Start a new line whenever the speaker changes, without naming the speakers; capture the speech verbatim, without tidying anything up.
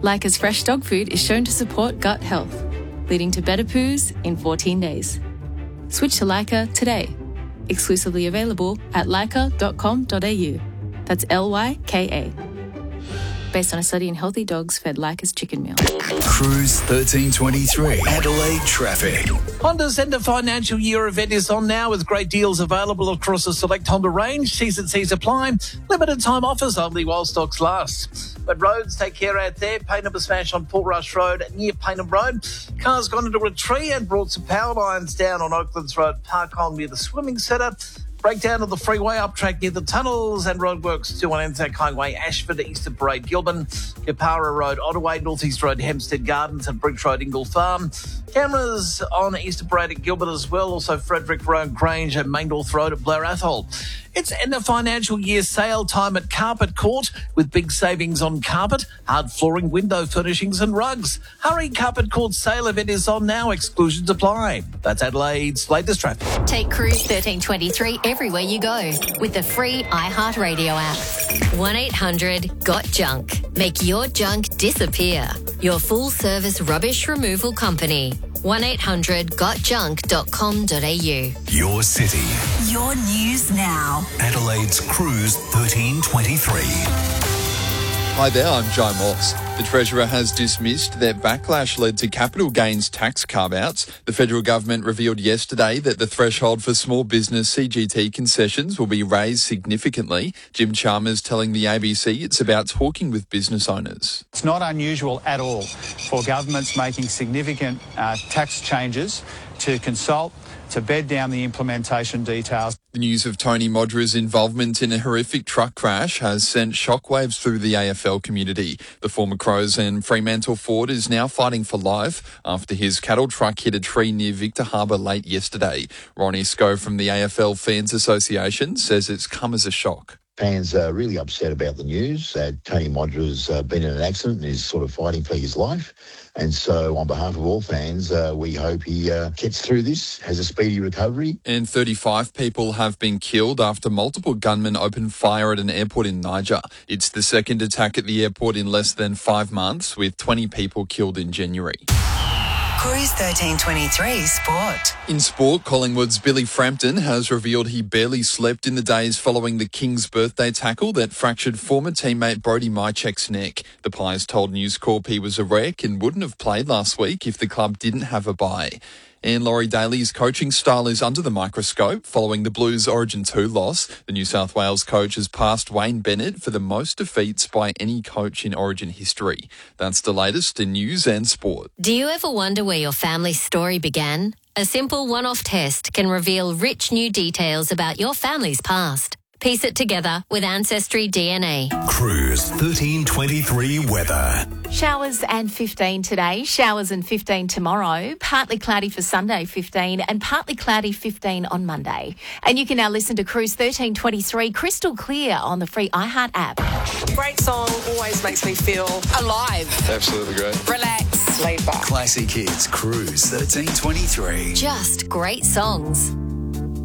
Leica's fresh dog food is shown to support gut health, leading to better poos in fourteen days. Switch to Leica today. Exclusively available at leica dot com dot a u. That's L Y K A. Based on a study in healthy dogs fed Leica's chicken meal.
Cruise thirteen twenty-three. Adelaide traffic.
Honda's end of financial year event is on now with great deals available across a select Honda range. T's and C's apply. Limited time offers only while stocks last. But roads, take care out there. Payneham smash on Port Rush Road near Payneham Road. Cars gone into a tree and brought some power lines down on Oaklands Road, Park Hong near the swimming centre. Breakdown of the freeway up track near the tunnels and roadworks to on Anzac Highway, Ashford, Easter Parade, Gilman, Kapara Road, Ottaway, North East Road, Hempstead Gardens and Bridge Road, Ingle Farm. Cameras on Easter Parade at Gilbert as well, also Frederick Road, Grange and Maindorf Road at Blair Athol. It's end of financial year sale time at Carpet Court with big savings on carpet, hard flooring, window furnishings and rugs. Hurry, Carpet Court sale event is on now. Exclusions apply. That's Adelaide's latest traffic.
Take Cruise thirteen twenty-three everywhere you go with the free iHeartRadio app. one eight hundred got junk. Make your junk disappear. Your full-service rubbish removal company. one eight hundred got junk dot com dot a u.
Your city.
Your news now.
Adelaide's Cruise thirteen twenty-three.
Hi there, I'm Joe Moss. The Treasurer has dismissed that backlash led to capital gains tax carve-outs. The federal government revealed yesterday that the threshold for small business C G T concessions will be raised significantly. Jim Chalmers telling the A B C it's about talking with business owners.
It's not unusual at all for governments making significant uh, tax changes to consult, to bed down the implementation details.
The news of Tony Modra's involvement in a horrific truck crash has sent shockwaves through the A F L community. The former Crows and Fremantle forward is now fighting for life after his cattle truck hit a tree near Victor Harbour late yesterday. Ronnie Sco from the A F L Fans Association says it's come as a shock.
Fans are really upset about the news that Tony Modra's uh, been in an accident and is sort of fighting for his life. And so on behalf of all fans, uh, we hope he uh, gets through this, has a speedy recovery.
And thirty-five people have been killed after multiple gunmen opened fire at an airport in Niger. It's the second attack at the airport in less than five months, with twenty people killed in January.
Cruise thirteen twenty-three Sport.
In sport, Collingwood's Billy Frampton has revealed he barely slept in the days following the King's birthday tackle that fractured former teammate Brody Mychek's neck. The Pies told News Corp he was a wreck and wouldn't have played last week if the club didn't have a bye. And Laurie Daly's coaching style is under the microscope following the Blues Origin two loss. The New South Wales coach has passed Wayne Bennett for the most defeats by any coach in Origin history. That's the latest in news and sport.
Do you ever wonder where your family's story began? A simple one-off test can reveal rich new details about your family's past. Piece it together with Ancestry D N A.
Cruise thirteen twenty-three weather.
Showers and fifteen today, showers and fifteen tomorrow, partly cloudy for Sunday fifteen and partly cloudy fifteen on Monday. And you can now listen to Cruise thirteen twenty-three crystal clear on the free iHeart app.
Great song, always makes me feel alive.
Absolutely great.
Relax, laid back.
Classic Hits Cruise thirteen twenty-three.
Just great songs.